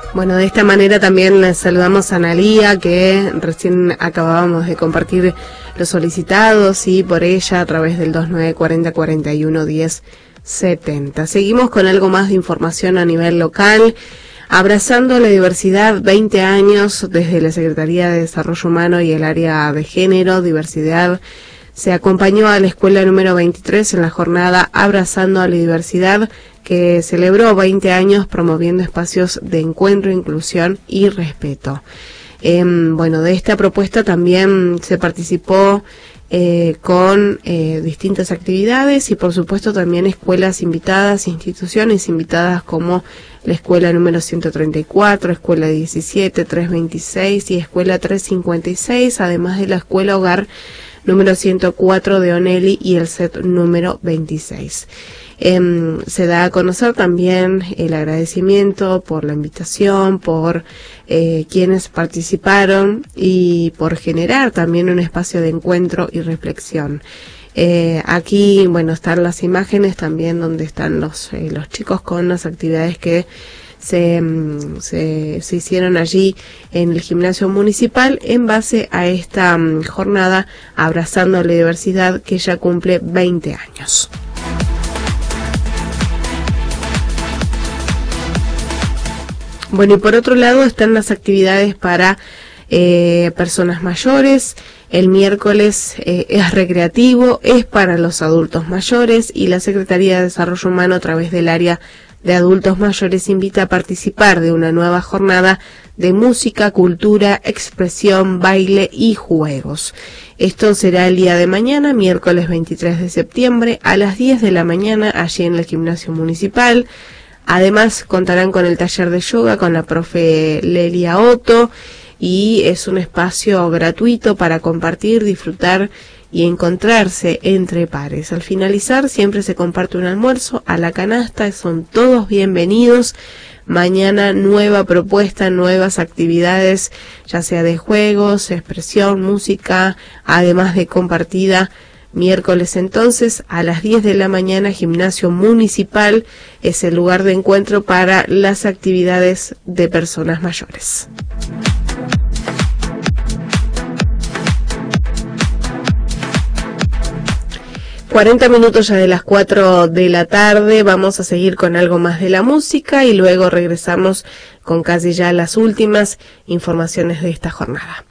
Bueno, de esta manera también les saludamos a Analía, que recién acabábamos de compartir los solicitados, y por ella a través del 2940 41 10 70. Seguimos con algo más de información a nivel local. Abrazando la diversidad, 20 años desde la Secretaría de Desarrollo Humano y el área de género, diversidad. Se acompañó a la escuela número 23 en la jornada Abrazando a la Diversidad, que celebró 20 años promoviendo espacios de encuentro, inclusión y respeto. Bueno, de esta propuesta también se participó con distintas actividades y por supuesto también escuelas invitadas, instituciones invitadas como la escuela número 134, escuela 17, 326 y escuela 356, además de la escuela hogar número 104 de Onelli y el set número 26. Se da a conocer también el agradecimiento por la invitación, por quienes participaron y por generar también un espacio de encuentro y reflexión. Aquí, bueno, están las imágenes también donde están los chicos con las actividades que se hicieron allí en el gimnasio municipal en base a esta jornada Abrazando a la Diversidad, que ya cumple 20 años. Bueno, y por otro lado están las actividades para personas mayores. El miércoles es recreativo, es para los adultos mayores, y la Secretaría de Desarrollo Humano a través del área de adultos mayores invita a participar de una nueva jornada de música, cultura, expresión, baile y juegos. Esto será el día de mañana, miércoles 23 de septiembre, a las 10 de la mañana, allí en el gimnasio municipal. Además, contarán con el taller de yoga con la profe Lelia Otto, y es un espacio gratuito para compartir, disfrutar y encontrarse entre pares. Al finalizar siempre se comparte un almuerzo a la canasta, son todos bienvenidos. Mañana nueva propuesta, nuevas actividades, ya sea de juegos, expresión, música, además de compartida. Miércoles entonces a las 10 de la mañana, gimnasio municipal es el lugar de encuentro para las actividades de personas mayores. ...40 minutos ya de las 4 de la tarde... vamos a seguir con algo más de la música... y luego regresamos con casi ya las últimas informaciones de esta jornada.